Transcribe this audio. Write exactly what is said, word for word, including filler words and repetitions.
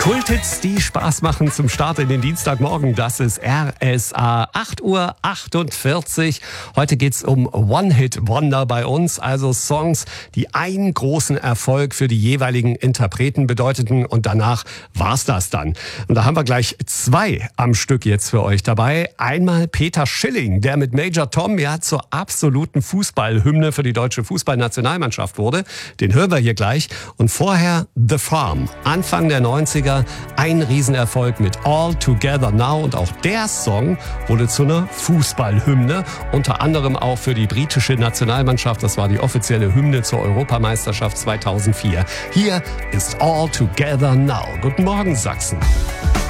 Kulthits, die Spaß machen zum Start in den Dienstagmorgen. Das ist R S A, acht Uhr achtundvierzig. Heute geht's um One-Hit-Wonder bei uns, also Songs, die einen großen Erfolg für die jeweiligen Interpreten bedeuteten und danach war's das dann. Und da haben wir gleich zwei am Stück jetzt für euch dabei. Einmal Peter Schilling, der mit Major Tom ja zur absoluten Fußballhymne für die deutsche Fußballnationalmannschaft wurde. Den hören wir hier gleich. Und vorher The Farm, Anfang der neunziger. Ein Riesenerfolg mit All Together Now und auch der Song wurde zu einer Fußballhymne, unter anderem auch für die britische Nationalmannschaft. Das war die offizielle Hymne zur Europameisterschaft zweitausendvier. Hier ist All Together Now. Guten Morgen, Sachsen.